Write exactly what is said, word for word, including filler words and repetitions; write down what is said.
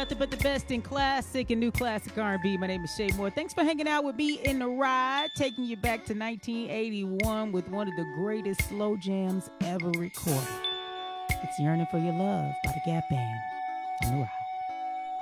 nothing but the best in classic and new classic R and B. My name is Shay Moore. Thanks for hanging out with me in the ride, taking you back to nineteen eighty-one with one of the greatest slow jams ever recorded. It's Yearning for Your Love by the Gap Band on the ride.